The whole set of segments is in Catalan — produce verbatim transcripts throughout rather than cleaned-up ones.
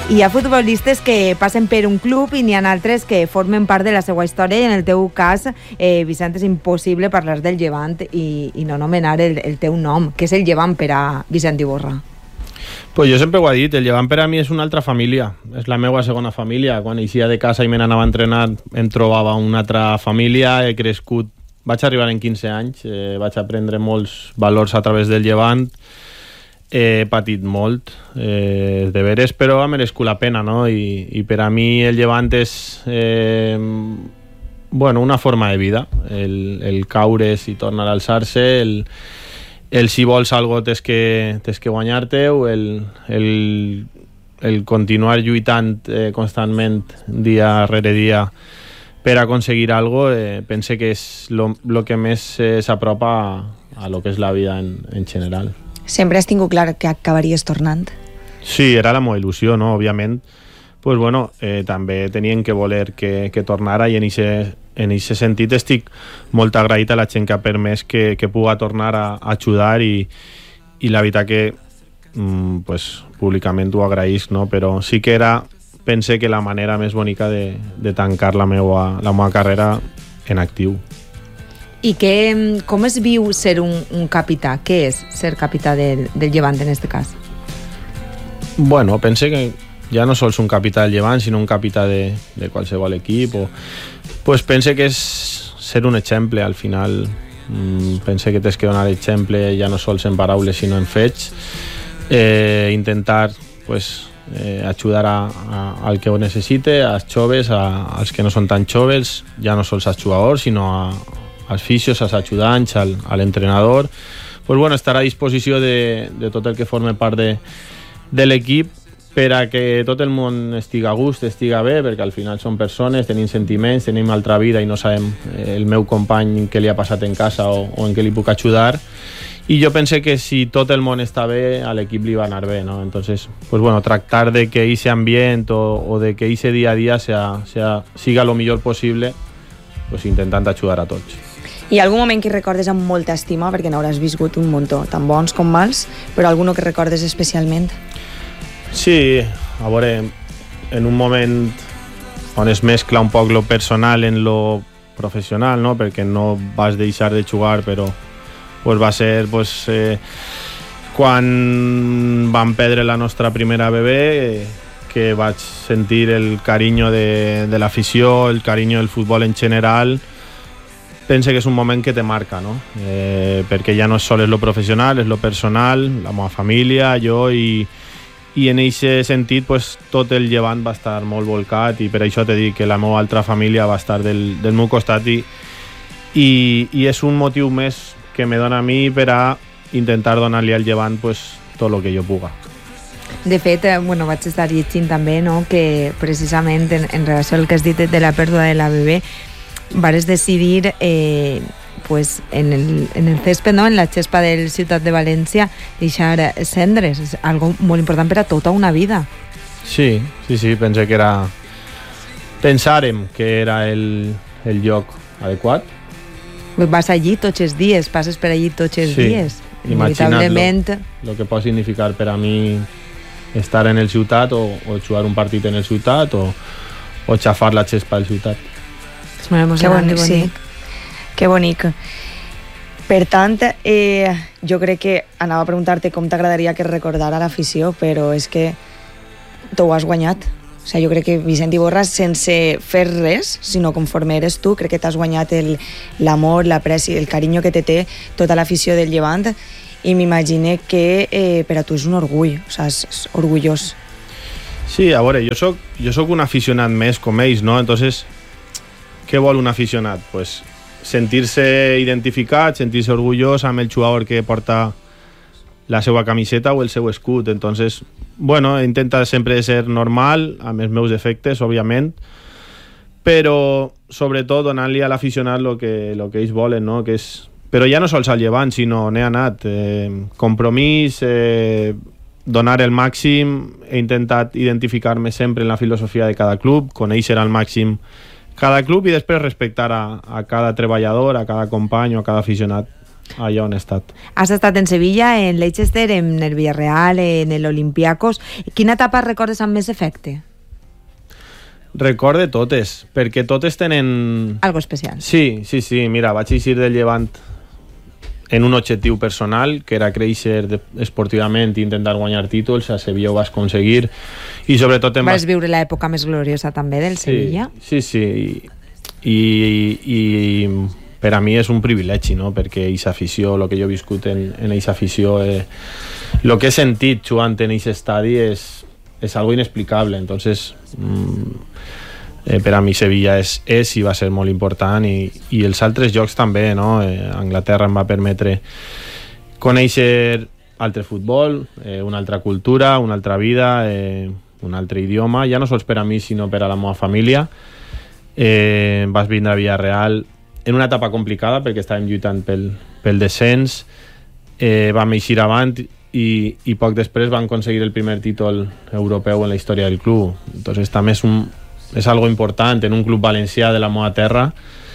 Hi ha futbolistes que passen per un club i n'hi ha altres que formen part de la seva història, i en el teu cas, eh, Vicent, és impossible parlar del Llevant i, i no anomenar el, el teu nom, que és el Llevant per a Vicent Iborra. Pues jo sempre ho he dit, el Llevant per a mi és una altra família, és la meva segona família. Quan eixia de casa i me n'anava a entrenar em trobava una altra família, he crescut, vaig arribar en quinze anys, eh, vaig aprendre molts valors a través del Llevant, he patit molt, eh, de veres, però ha merescut la pena, no? I, i per a mi el Llevant és eh, bueno, una forma de vida, el, el caure i tornar a alçar-se, el, el si vols algo tens que, tens que guanyar-te-ho, el, el, el continuar lluitant eh, constantment dia rere dia per aconseguir algo, eh, pense que és el que més eh, s'apropa a, a lo que és la vida en, en general. Sempre has tingut clar que acabaries tornant? Sí, era la meva il·lusió, no? Òbviament, pues bueno, eh, també tenien que voler que, que tornara, i en ese, en ese sentit estic molt agraït a la gent que ha permès que, que puga tornar a, a ajudar, i, i la veritat que mm, pues, públicament ho agraïsc, no? Però sí que era, pense que la manera més bonica de, de tancar la meva, la meva carrera en actiu. I que, com es viu ser un, un capità? Què és ser capità del, del Llevant en aquest cas? Bueno, pense que ja no sols un capità del Llevant, sinó un capità de, de qualsevol equip. O, pues pense que és ser un exemple, al final. Mm, pense que tens que donar exemple ja no sols en paraules, sinó en fets. Eh, intentar, pues, eh, ajudar a, a, al que ho necessite, als joves, a, als que no són tan joves, ja no sols als jugadors, sinó a als fisios, als ajudants, al, a l'entrenador. Pues bueno, estar a disposició de, de tot el que forma part de, de l'equip, per a que tot el món estiga a gust, estiga bé, perquè al final són persones, tenim sentiments, tenim altra vida i no sabem eh, el meu company què li ha passat en casa o, o en què li puc ajudar. I jo pense que si tot el món està bé, a l'equip li va anar bé, ¿no? Entonces, pues bueno, tractar de que ese ambient o, o de que ese día a día sea, sea, siga lo millor possible, pues intentant ajudar a tots. Hi ha algun moment que recordes amb molta estima, perquè n'hauràs viscut un muntó, tant bons com mals, però alguno que recordes especialment? Sí, a veure, en un moment on es mescla un poc lo personal en lo professional, no? Perquè no vas deixar de jugar, però pues va ser pues, eh, quan vam perdre la nostra primera bebè, eh, que vaig sentir el carinyo de, de l'afició, el carinyo del futbol en general. Pense que és un moment que te marca, no? Eh, perquè ja no és sols lo professional, és lo personal, la meva família, jo, i, i en aquest sentit pues, tot el Llevant va estar molt volcat, i per això te dic que la meva altra família va estar del, del meu costat, i, i, i és un motiu més que me dona a mi per a intentar donar-li al Llevant pues, tot el que jo puga. De fet, eh, bueno, vaig estar llegint també, no?, que precisament en, en relació al que has dit de la pèrdua de la bebè, vares decidir eh, pues, en, el, en el césped, no? En la xespa del Ciutat de València, deixar cendres. És algo molt important per a tota una vida. Sí, sí, sí, pensé que era... Pensàrem que era el, el lloc adequat. Vas allí tots els dies, passes per allí tots els sí, dies. Inevitablement. El que pot significar per a mi estar en el Ciutat o, o jugar un partit en el Ciutat o, o xafar la xespa del Ciutat. És molt emocionant, que bonic, sí. Que bonic. Per tant, eh, jo crec que anava a preguntar-te com t'agradaria que recordara l'afició, però és que t'ho has guanyat. O sigui, jo crec que Vicent Iborra, sense fer res, sinó conforme eres tu, crec que t'has guanyat el, l'amor, l'apreci, el carinyo que te té tota l'afició del Llevant, i m'imagine que eh, per a tu és un orgull, o sigui, és, és orgullós. Sí, a veure, jo soc, jo soc un aficionat més com ells, no? Entonces, què vol un aficionat? Pues sentir-se identificat, sentir-se orgullós amb el jugador que porta la seva camiseta o el seu escut. Entonces, bueno, intenta sempre ser normal, amb els meus defectes, òbviament, però sobretot donant-li a l'aficionat el que, lo que ells volen, no? Que és... Però ja no sols al Llevant, sinó n'he anat. Eh, compromís, eh, donar el màxim, he intentat identificar-me sempre en la filosofia de cada club, conèixer al màxim cada club i després respectar a, a cada treballador, a cada company o a cada aficionat. allà on he estat. Has estat en Sevilla, en Leicester, en el Villarreal, en l'Olympiacos. Quina etapa recordes amb més efecte? Recorde totes, perquè totes tenen... Algo especial. Sí, sí, sí. Mira, vaig eixir del Llevant en un objectiu personal, que era créixer esportivament i intentar guanyar títols. A Sevilla ho vas aconseguir i sobretot... Vas, vas viure l'època més gloriosa també del Sevilla. Sí, sí, sí. I, i, i per a mi és un privilegi, no? Perquè aquesta afició, el que jo he viscut en aquesta afició, el eh, que he sentit jugant en aquest estadi és, és algo inexplicable. Entonces, mm, Eh, per a mi Sevilla és, és i va ser molt important, i, i els altres jocs també, no? Eh, Anglaterra em va permetre conèixer altre futbol, eh, una altra cultura, una altra vida, eh, un altre idioma, ja no sols per a mi sinó per a la meva família. Eh, vas vindre a Villarreal en una etapa complicada perquè estàvem lluitant pel, pel descens, eh, vam eixir avant i, i poc després van aconseguir el primer títol europeu en la història del club. Entonces també és un és algo important en un club valencià de la meva terra,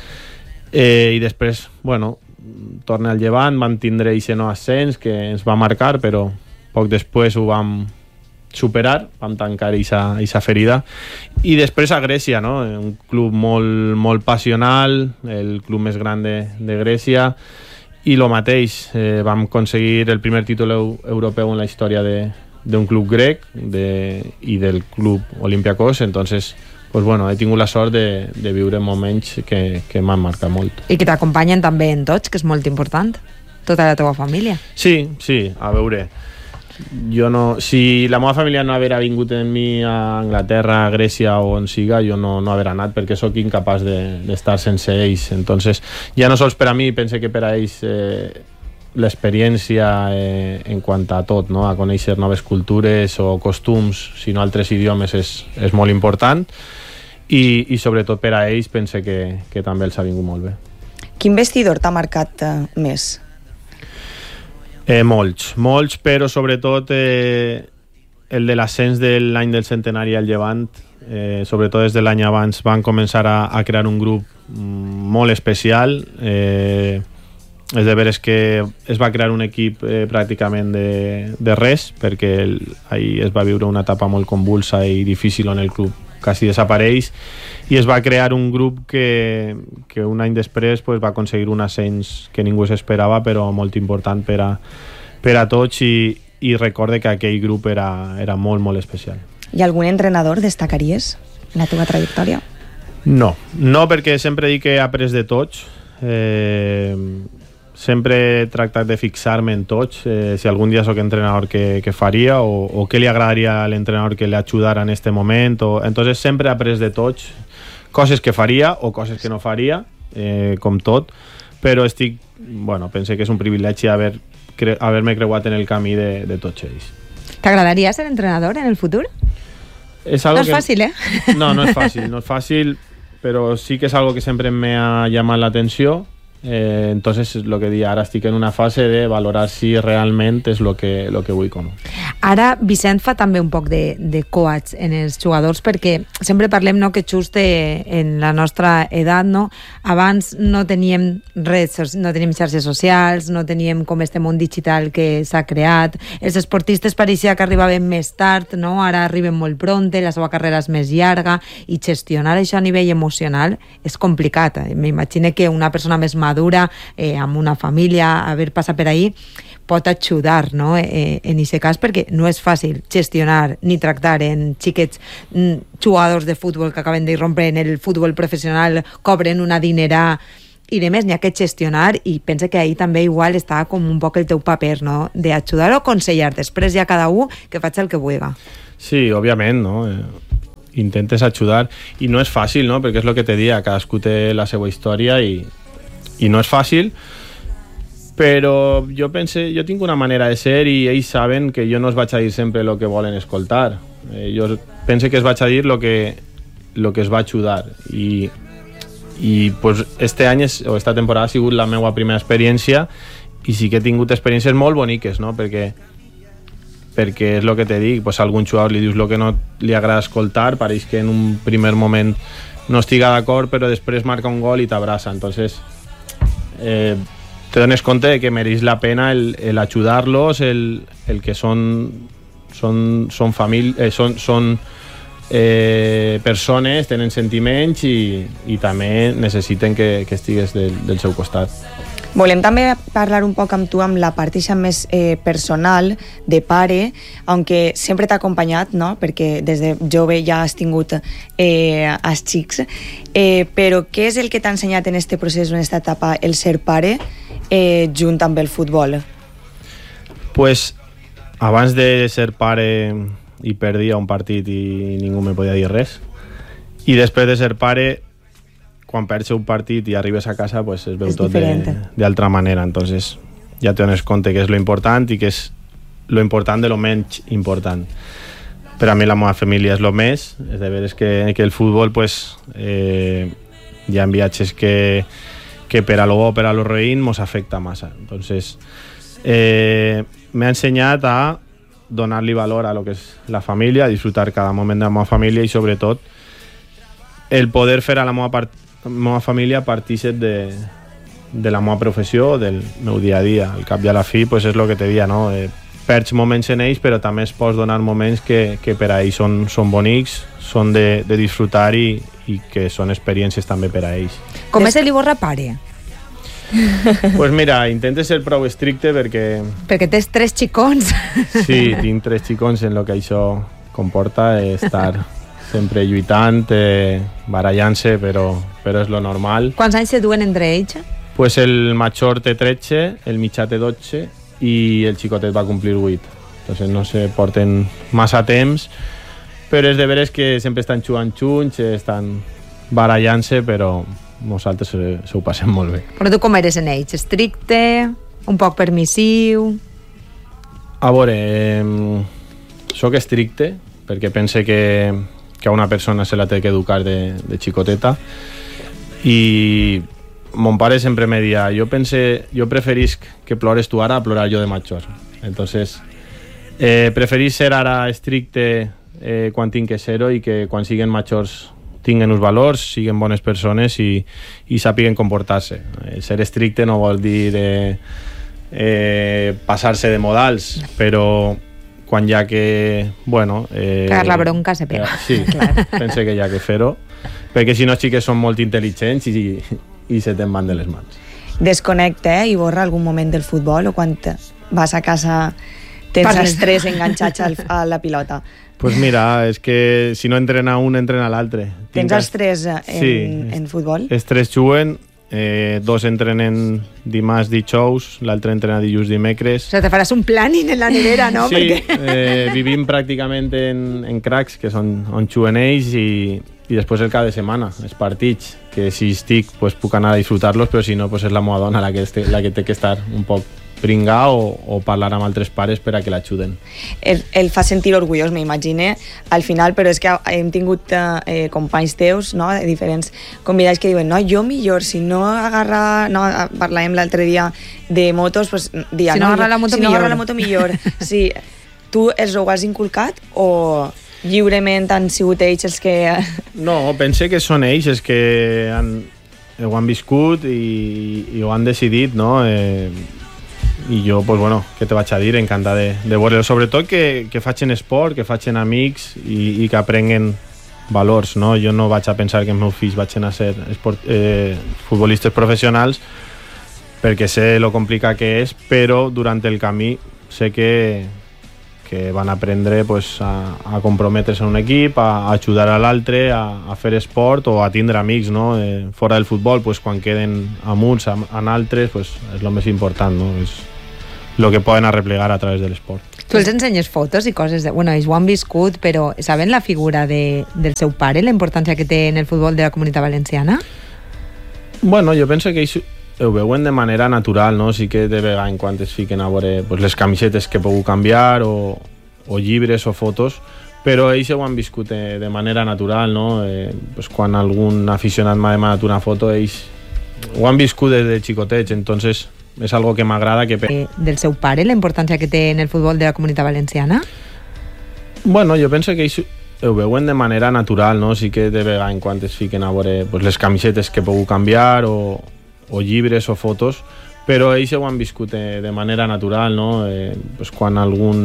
eh, i després, bueno, torna al Llevant, vam tindre aquest no ascens que ens va marcar, però poc després ho vam superar, vam tancar aquesta ferida, i després a Grècia, no? Un club molt, molt passional, el club més gran de, de Grècia, i el mateix, eh, vam aconseguir el primer títol europeu en la història d'un club grec de, i del club Olympiacos. Entonces, pues bueno, he tingut la sort de, de viure moments que, que m'han marcat molt. I que t'acompanyen també en tots, que és molt important, tota la teva família. Sí, sí, a veure, jo no, si la meva família no haguera vingut en mi a Anglaterra, a Grècia o on siga, jo no, no haguera anat perquè sóc incapaç d'estar de, sense ells. Entonces, ja no sols per a mi, pense que per a ells eh, l'experiència eh, en quant a tot, no? A conèixer noves cultures o costums, sinó altres idiomes, és, és molt important, i, i sobretot per a ells pense que, que també els ha vingut molt bé. Quin vestidor t'ha marcat eh, més? Eh, molts, molts, però sobretot eh, el de l'ascens de l'any del centenari al Llevant, eh, sobretot des de l'any abans van començar a, a crear un grup molt especial. eh, és de veres que es va crear un equip eh, pràcticament de, de res, perquè el, ahir es va viure una etapa molt convulsa i difícil on el club quasi desapareix, i es va crear un grup que, que un any després pues, va aconseguir un ascens que ningú s'esperava, però molt important per a, per a tots, i, i recorde que aquell grup era, era molt, molt especial. I algun entrenador destacaries en la teva trajectòria? No, no, perquè sempre dic que he après de tots. Eh, sempre he tractat de fixar-me en tots, eh, si algun dia sóc entrenador que, que faria, o, o què li agradaria a l'entrenador que li ajudara en este moment, o, entonces sempre he après de tots, coses que faria o coses que no faria, eh, com tot, però estic, bueno, pense que és un privilegi haver, cre haver-me creuat en el camí de, de tots ells. T'agradaria ser entrenador en el futur? És algo no és que... fàcil, eh? No, no és fàcil, no és fàcil, però sí que és algo que sempre me ha llamat l'atenció. Eh, entonces lo que di, ara estic en una fase de valorar si realment és lo que, lo que vull com. Ara Vicent fa també un poc de, de coach en els jugadors, perquè sempre parlem, no, que just eh, en la nostra edat, no, abans no teníem redes, no teníem xarxes socials, no teníem com este món digital que s'ha creat, els esportistes pareixia que arribaven més tard, no? Ara arriben molt pronte, la seva carrera és més llarga, i gestionar això a nivell emocional és complicat. M'imagino que una persona més madura, eh, amb una família, haver passat per ahí, pot ajudar, no? eh, en aquest cas, perquè no és fàcil gestionar ni tractar en xiquets mm, jugadors de futbol que acaben d'irrompre en el futbol professional, cobren una dinera i de més, n'hi ha que gestionar, i pensa que ahir també igual està com un poc el teu paper, no? D'ajudar o aconsellar, després ja cada un que faci el que vulgui. Sí, òbviament, no? Eh, intentes ajudar, i no és fàcil, no? Perquè és el que te dia, cadascú té la seva història i i no és fàcil, però jo pense, jo tinc una manera de ser i ells saben que jo no els vaig a dir sempre el que volen escoltar. Eh, jo pense que es vaig a dir el que, lo que es va ajudar, i, i pues, este any és, o esta temporada ha sigut la meva primera experiència, i sí que he tingut experiències molt boniques, no? perquè perquè és el que te dic, pues, a algun jugador li dius el que no li agrada escoltar, pareix que en un primer moment no estiga d'acord, però després marca un gol i t'abraça. Entonces, Eh, te dones compte de que mereix la pena el, el ajudar-los, el, el que són, són, són, família, eh, són, són eh, persones, tenen sentiments i, i també necessiten que, que estigues del, del seu costat. Volem també parlar un poc amb tu amb la part més eh, personal de pare, aunque sempre t'ha acompanyat, no? Perquè des de jove ja has tingut eh, els xics, eh, però què és el que t'ha ensenyat en este procés, en esta etapa, el ser pare, eh, junt amb el futbol? Pues abans de ser pare i perdia un partit i ningú me podia dir res, i després de ser pare, quan perds un partit i arribes a casa, pues es veu és tot d'altra manera. Entonces ja te dones compte que és lo important i que és lo important de lo menys important. Per a mi la meva família és lo més, és de veres que, que el futbol, pues, eh, hi ha viatges que, que per a lo bo o per a lo roïn mos afecta massa. Entonces eh, m'ha ensenyat a donar-li valor a lo que és la família, a disfrutar cada moment de la meva família i sobretot el poder fer a la meva part la meva família partícip de, de la meva professió, del meu dia a dia. Al cap i a la fi, pues és el que te dia, no? Eh, perds moments en ells, però també es pots donar moments que, que per a ells són, són bonics, són de, de disfrutar i, i que són experiències també per a ells. Com és el Iborra pare? Pues mira, intentes ser prou estricte perquè... Perquè tens tres xicons. Sí, tinc tres xicons en el que això comporta estar... sempre lluitant, eh, barallant-se, però, però és lo normal. Quants anys se duen entre ells? Pues el major té tretze, el mitjà té dotze i el xicotet va complir vuit. Entonces no se porten massa temps, però és de veres que sempre estan jugant junts, estan barallant-se, però nosaltres se, se ho passem molt bé. Però tu com eres en ells? Estricte? Un poc permissiu? A veure, eh, soc estricte, perquè pense que que a una persona se la té que educar de, de xicoteta i mon pare sempre me dia jo pense, jo preferisc que plores tu ara a plorar jo de major. Entonces eh, preferís ser ara estricte eh, quan tinc que ser-ho i que quan siguen majors tinguen uns valors, siguen bones persones i, i sàpiguen comportar-se. Eh, ser estricte no vol dir eh, eh, passar-se de modals, però quan hi ha que... Bueno, eh, cagar la bronca se pega. Eh, sí, claro. Pense que hi ha que fer-ho, perquè si no sí que són molt intel·ligents i, i se te'n van de les mans. Desconnecta, eh? I borra algun moment del futbol o quan vas a casa tens Parles. els tres enganxats al, a la pilota? Pues mira, és que si no entrena un, entrena l'altre. Tens els tres en, sí, en futbol? Els tres juguen, eh, dos entrenen dimarts, dijous, l'altre entrena dilluns, dimecres. O sigui, te faràs un planning en la nevera, no? Sí, Perquè... eh, vivim pràcticament en, en cracks, que són on juguen ells, i, i després el cap de setmana, els partits, que si estic pues, puc anar a disfrutar-los, però si no pues, és la meva dona la que, este, la que té que estar un poc pringar o, o parlar amb altres pares per a que l'ajuden. El, el fa sentir orgullós, m'imagine, al final, però és que hem tingut eh, companys teus, no?, de diferents convidats que diuen, no, jo millor, si no agarra... No, parlàvem l'altre dia de motos, pues, dia, si no, no agarra la moto si millor. no agarra la moto millor. Sí. Tu els ho has inculcat o lliurement han sigut ells els que... No, pense que són ells els que han, ho han viscut i, i ho han decidit, no?, eh, i jo, pues bueno, què te vaig a dir, encantat de, de veure-ho, sobretot que, que facin esport, que facin amics i, i que aprenguen valors, no? Jo no vaig a pensar que els meus fills vagin a ser esport, eh, futbolistes professionals perquè sé lo complicat que és, però durant el camí sé que, que van aprendre pues, a, a comprometre's en un equip, a, a ajudar a l'altre, a, a fer esport o a tindre amics, no? Eh, fora del futbol, pues, quan queden amb uns, amb, amb altres, pues, és el més important, no? És el que poden arreplegar a través de l'esport. Tu els ensenyes fotos i coses de... Bueno, ells ho han viscut, però saben la figura de, del seu pare, la importància que té en el futbol de la Comunitat Valenciana? Bueno, jo penso que ells ho veuen de manera natural, no? Sí que de vegades en quan es fiquen a veure pues, les camisetes que puc canviar o, o llibres o fotos, però ells ho han viscut de, de manera natural, no? Eh, pues, quan algun aficionat m'ha demanat una foto, ells ho han viscut des de xicotets, entonces és algo que m'agrada que... Eh, del seu pare, la importància que té en el futbol de la Comunitat Valenciana? Bueno, jo penso que ells ho veuen de manera natural, no? Sí que de vegades en quan es fiquen a veure pues, les camisetes que puc canviar o, o llibres o fotos, però ells ho han viscut de, de manera natural, no? Eh, pues quan algun